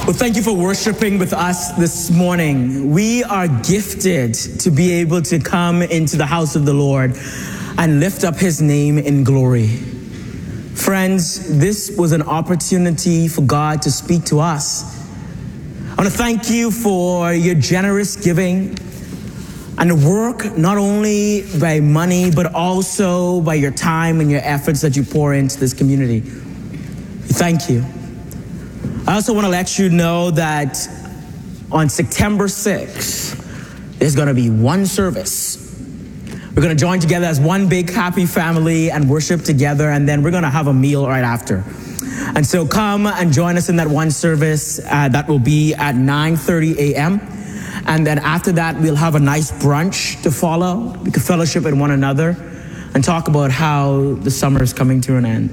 Well, thank you for worshiping with us this morning. We are gifted to be able to come into the house of the Lord and lift up his name in glory. Friends, this was an opportunity for God to speak to us. I want to thank you for your generous giving and the work, not only by money, but also by your time and your efforts that you pour into this community. Thank you. I also want to let you know that on September 6th, there's going to be one service. We're going to join together as one big happy family and worship together, and then we're going to have a meal right after. And so come and join us in that one service that will be at 9:30 a.m. And then after that, we'll have a nice brunch to follow. We can fellowship with one another and talk about how the summer is coming to an end.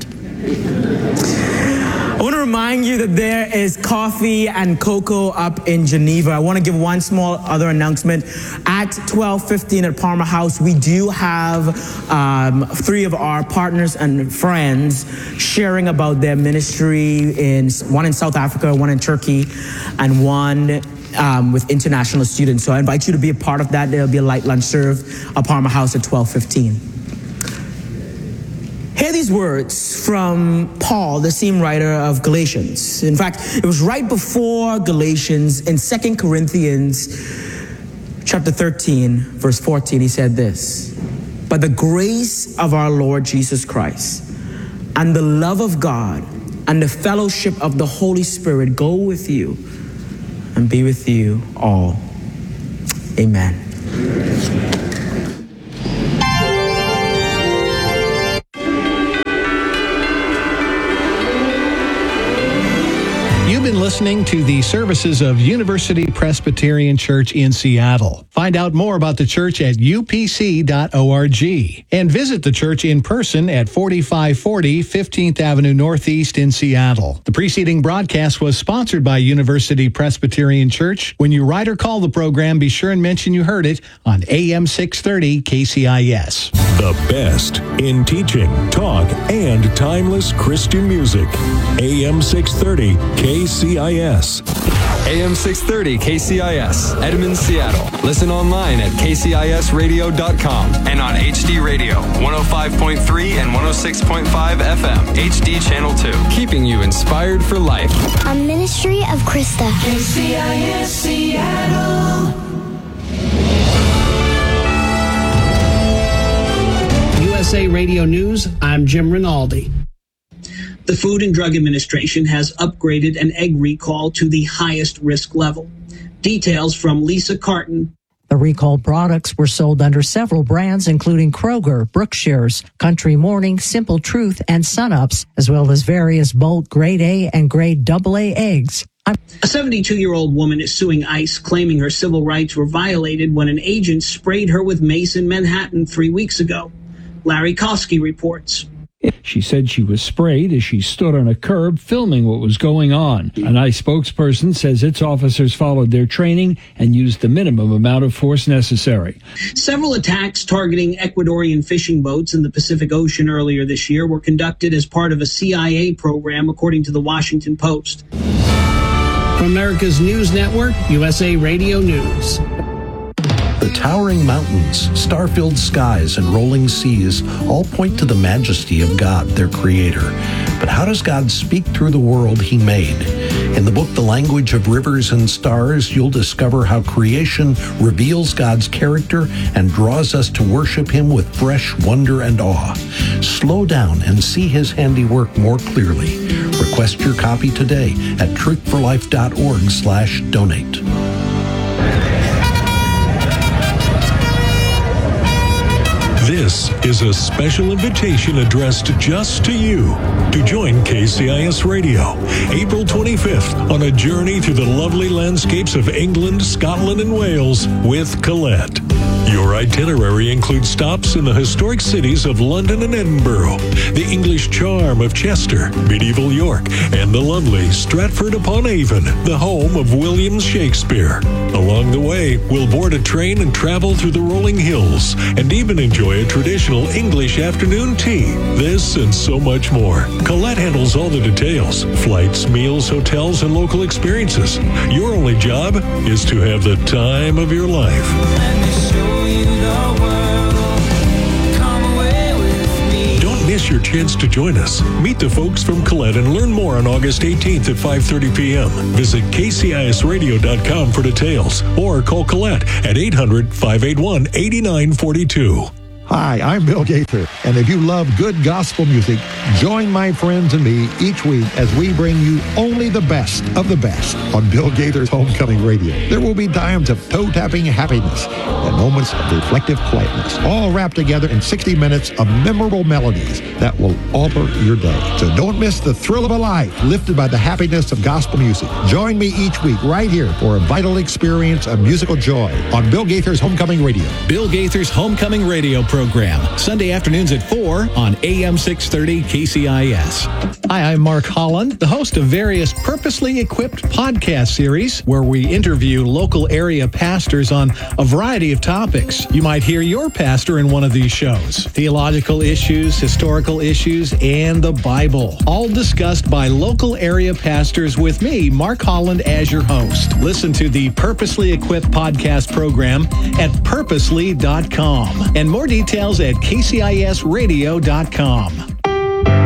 I want to remind you that there is coffee and cocoa up in Geneva. I want to give one small other announcement. At 12:15 at Palmer House, we do have 3 of our partners and friends sharing about their ministry, one in South Africa, one in Turkey, and one with international students. So I invite you to be a part of that. There'll be a light lunch served at Palmer House at 12:15. Hear these words from Paul, the same writer of Galatians. In fact, it was right before Galatians in 2 Corinthians chapter 13, verse 14. He said this: "But the grace of our Lord Jesus Christ and the love of God and the fellowship of the Holy Spirit go with you and be with you all. Amen." You've been listening to the services of University Presbyterian Church in Seattle. Find out more about the church at upc.org and visit the church in person at 4540 15th Avenue Northeast in Seattle. The preceding broadcast was sponsored by University Presbyterian Church. When you write or call the program, be sure and mention you heard it on AM 630 KCIS. The best in teaching, talk, and timeless Christian music. AM 630 KCIS. AM 630 KCIS, Edmond, Seattle. Listen online at kcisradio.com and on HD Radio, 105.3 and 106.5 FM, HD Channel 2. Keeping you inspired for life. A ministry of Krista. KCIS Seattle. USA Radio News, I'm Jim Rinaldi. The Food and Drug Administration has upgraded an egg recall to the highest risk level. Details from Lisa Carton. The recalled products were sold under several brands, including Kroger, Brookshire's, Country Morning, Simple Truth, and Sunups, as well as various bulk grade A and grade AA eggs. A 72-year-old woman is suing ICE, claiming her civil rights were violated when an agent sprayed her with mace in Manhattan 3 weeks ago. Larry Kosky reports. She said she was sprayed as she stood on a curb filming what was going on. An ICE spokesperson says its officers followed their training and used the minimum amount of force necessary. Several attacks targeting Ecuadorian fishing boats in the Pacific Ocean earlier this year were conducted as part of a CIA program, according to the Washington Post. From America's News Network, USA Radio News. The towering mountains, star-filled skies, and rolling seas all point to the majesty of God, their Creator. But how does God speak through the world He made? In the book, The Language of Rivers and Stars, you'll discover how creation reveals God's character and draws us to worship Him with fresh wonder and awe. Slow down and see His handiwork more clearly. Request your copy today at truthforlife.org/donate. This is a special invitation addressed just to you to join KCIS Radio April 25th on a journey through the lovely landscapes of England, Scotland, and Wales with Colette. Your itinerary includes stops in the historic cities of London and Edinburgh, the English charm of Chester, medieval York, and the lovely Stratford-upon-Avon, the home of William Shakespeare. Along the way, we'll board a train and travel through the rolling hills, and even enjoy a traditional English afternoon tea. This and so much more. Colette handles all the details: flights, meals, hotels, and local experiences. Your only job is to have the time of your life. Don't miss your chance to join us. Meet the folks from Colette and learn more on August 18th at 5:30 p.m. Visit kcisradio.com for details or call Colette at 800-581-8942. Hi, I'm Bill Gaither, and if you love good gospel music, join my friends and me each week as we bring you only the best of the best on Bill Gaither's Homecoming Radio. There will be times of toe-tapping happiness and moments of reflective quietness, all wrapped together in 60 minutes of memorable melodies that will alter your day. So don't miss the thrill of a life lifted by the happiness of gospel music. Join me each week right here for a vital experience of musical joy on Bill Gaither's Homecoming Radio. Bill Gaither's Homecoming Radio program, Sunday afternoons at 4 on AM 630 KCIS. Hi, I'm Mark Holland, the host of various purposely equipped podcast series where we interview local area pastors on a variety of topics. You might hear your pastor in one of these shows. Theological issues, historical issues, and the Bible. All discussed by local area pastors with me, Mark Holland, as your host. Listen to the Purposely Equipped podcast program at purposely.com. And more details at kcisradio.com.